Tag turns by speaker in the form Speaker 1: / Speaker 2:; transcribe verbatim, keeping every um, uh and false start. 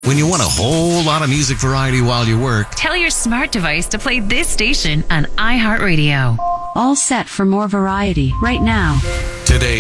Speaker 1: When you want a whole lot of music variety while you work,
Speaker 2: Tell your smart device to play this station on iHeartRadio.
Speaker 3: All set for more variety right now.
Speaker 1: today